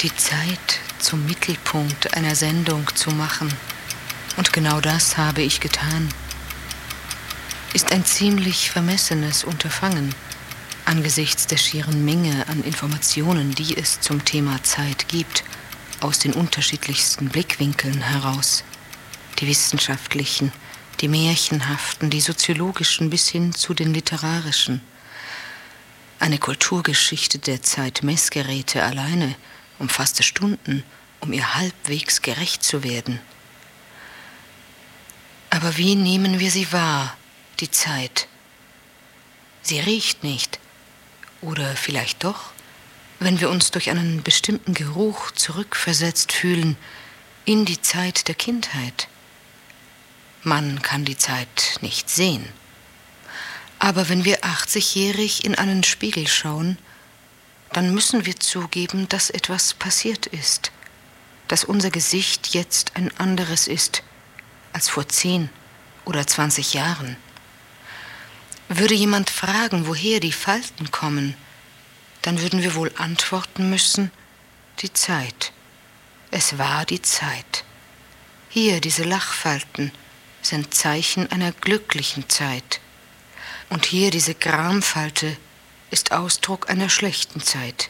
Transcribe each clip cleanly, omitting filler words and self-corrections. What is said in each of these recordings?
die Zeit zum Mittelpunkt einer Sendung zu machen, und genau das habe ich getan, ist ein ziemlich vermessenes Unterfangen angesichts der schieren Menge an Informationen, die es zum Thema Zeit gibt, aus den unterschiedlichsten Blickwinkeln heraus. Die wissenschaftlichen, die märchenhaften, die soziologischen bis hin zu den literarischen. Eine Kulturgeschichte der Zeitmessgeräte alleine umfasste Stunden, um ihr halbwegs gerecht zu werden. Aber wie nehmen wir sie wahr, die Zeit? Sie riecht nicht. Oder vielleicht doch, wenn wir uns durch einen bestimmten Geruch zurückversetzt fühlen in die Zeit der Kindheit. Man kann die Zeit nicht sehen. Aber wenn wir 80-jährig in einen Spiegel schauen, dann müssen wir zugeben, dass etwas passiert ist, dass unser Gesicht jetzt ein anderes ist als vor 10 oder 20 Jahren. Würde jemand fragen, woher die Falten kommen, dann würden wir wohl antworten müssen, die Zeit. Es war die Zeit. Hier, diese Lachfalten, sind Zeichen einer glücklichen Zeit. Und hier, diese Gramfalte, ist Ausdruck einer schlechten Zeit.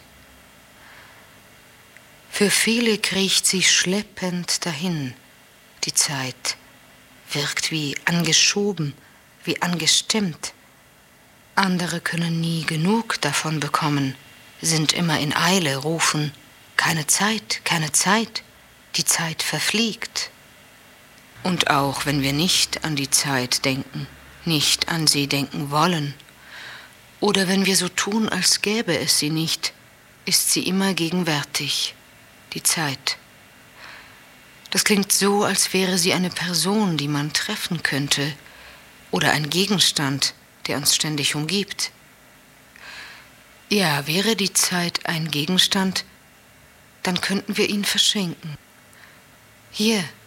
Für viele kriecht sie schleppend dahin, die Zeit, wirkt wie angeschoben, wie angestemmt. Andere können nie genug davon bekommen, sind immer in Eile, rufen, keine Zeit, die Zeit verfliegt. Und auch wenn wir nicht an die Zeit denken, nicht an sie denken wollen, oder wenn wir so tun, als gäbe es sie nicht, ist sie immer gegenwärtig, die Zeit. Das klingt so, als wäre sie eine Person, die man treffen könnte, oder ein Gegenstand, der uns ständig umgibt. Ja, wäre die Zeit ein Gegenstand, dann könnten wir ihn verschenken. Hier,